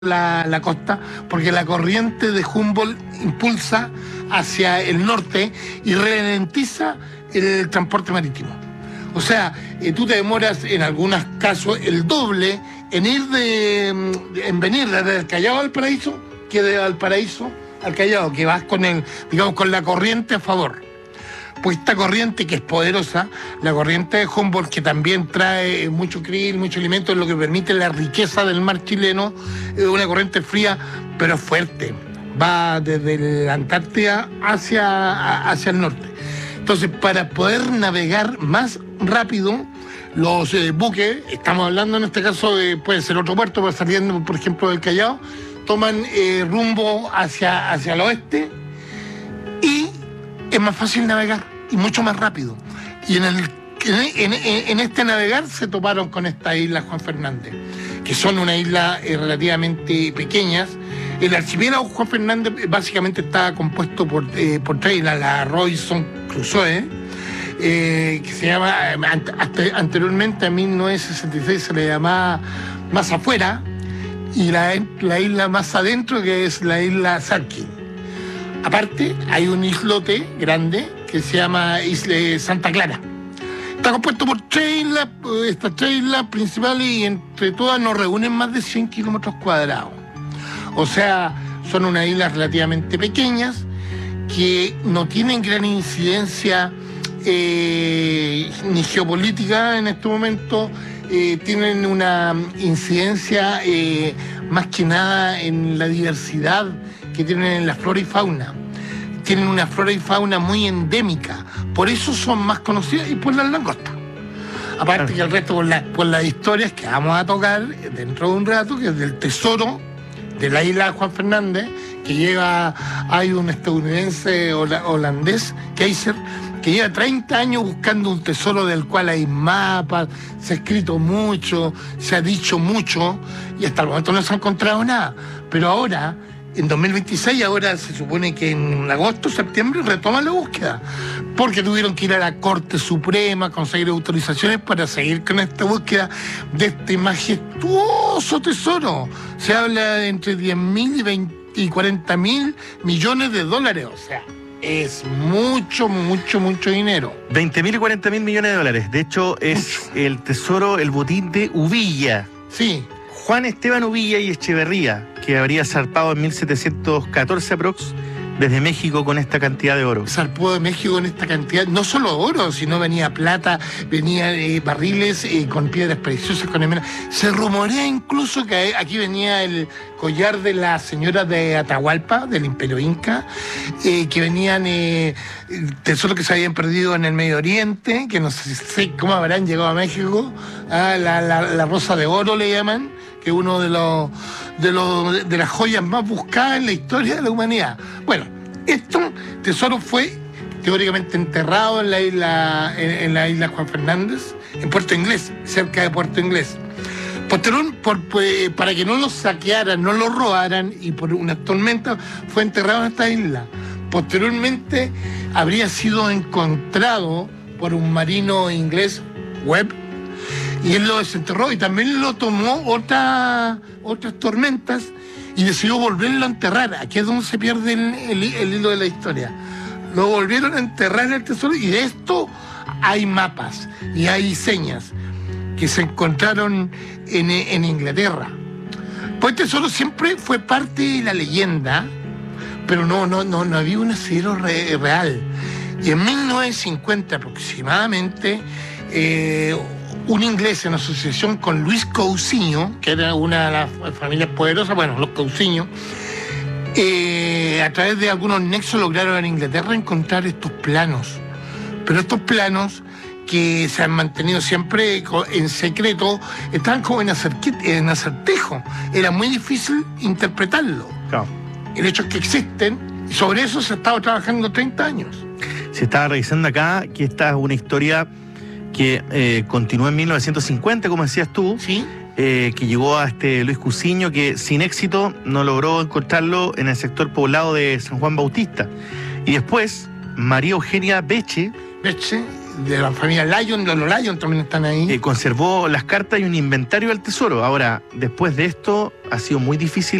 la costa, porque la corriente de Humboldt impulsa hacia el norte y ralentiza el transporte marítimo. O sea, tú te demoras en algunos casos el doble en venir desde el Callao al Paraíso que de Valparaíso al Callao, que vas con con la corriente a favor. Pues esta corriente que es poderosa, la corriente de Humboldt, que también trae mucho krill, mucho alimento, es lo que permite la riqueza del mar chileno, es una corriente fría, pero fuerte. Va desde la Antártida hacia el norte. Entonces, para poder navegar más rápido, los buques, estamos hablando en este caso puede ser otro puerto, pero saliendo, por ejemplo, del Callao, toman rumbo hacia el oeste y es más fácil navegar y mucho más rápido. Y en este navegar se toparon con esta isla Juan Fernández, que son una isla relativamente pequeñas. El archipiélago Juan Fernández básicamente está compuesto por tres islas, la Robinson Crusoe, que se llama, anteriormente a 1966 se le llamaba Más Afuera, y la isla más adentro, que es la isla Sarkin. Aparte, hay un islote grande que se llama Isla Santa Clara. Está compuesto por estas tres islas principales, y entre todas nos reúnen más de 100 kilómetros cuadrados. O sea, son unas islas relativamente pequeñas que no tienen gran incidencia ni geopolítica en este momento, tienen una incidencia más que nada en la diversidad que tienen en la flora y fauna. Tienen una flora y fauna muy endémica, por eso son más conocidas, y por las langostas. Aparte que el resto por las historias que vamos a tocar dentro de un rato, que es del tesoro de la isla Juan Fernández, que hay un estadounidense holandés, Keiser, que lleva 30 años buscando un tesoro del cual hay mapas, se ha escrito mucho, se ha dicho mucho, y hasta el momento no se ha encontrado nada. Pero ahora, en 2026, ahora se supone que en agosto, septiembre, retoman la búsqueda, porque tuvieron que ir a la Corte Suprema a conseguir autorizaciones para seguir con esta búsqueda de este majestuoso tesoro. Se habla de entre 10.000 y 40.000 millones de dólares, o sea, es mucho dinero. 20.000 y 40.000 millones de dólares. De hecho, es el tesoro, el botín de Uvilla. Sí. Juan Esteban Uvilla y Echeverría, que habría zarpado en 1714 aprox desde México con esta cantidad de oro. Zarpó de México con esta cantidad, no solo oro, sino venía plata, venía barriles con piedras preciosas, con emerald. Se rumorea incluso que aquí venía el collar de la señora de Atahualpa, del Imperio Inca, que venían tesoros que se habían perdido en el Medio Oriente, que no sé cómo habrán llegado a México. La Rosa de Oro le llaman, que es uno de las joyas más buscadas en la historia de la humanidad. Bueno, tesoro fue teóricamente enterrado en la isla Juan Fernández, en Puerto Inglés, cerca de Puerto Inglés. Para que no lo saquearan, no lo robaran, y por una tormenta fue enterrado en esta isla. Posteriormente habría sido encontrado por un marino inglés, Webb, y él lo desenterró, y también lo tomó otras tormentas y decidió volverlo a enterrar. Aquí es donde se pierde el hilo de la historia. Lo volvieron a enterrar en el tesoro, y de esto hay mapas y hay señas que se encontraron en Inglaterra. Pues el tesoro siempre fue parte de la leyenda, pero no había un asidero real. Y en 1950 aproximadamente, un inglés en asociación con Luis Cousiño, que era una de las familias poderosas, los Cousiño, a través de algunos nexos lograron en Inglaterra encontrar estos planos. Pero estos planos, que se han mantenido siempre en secreto, estaban como en acertejo. Era muy difícil interpretarlo. Claro. El hecho es que existen, y sobre eso se ha estado trabajando 30 años. Se estaba revisando acá que esta es una historia que continuó en 1950, como decías tú. Sí. Que llegó a Luis Cousiño, que sin éxito no logró encontrarlo en el sector poblado de San Juan Bautista. Y después, María Eugenia Beche Betche, de la familia Lyon, los Lyon también están ahí. Conservó las cartas y un inventario del tesoro. Ahora, después de esto, ha sido muy difícil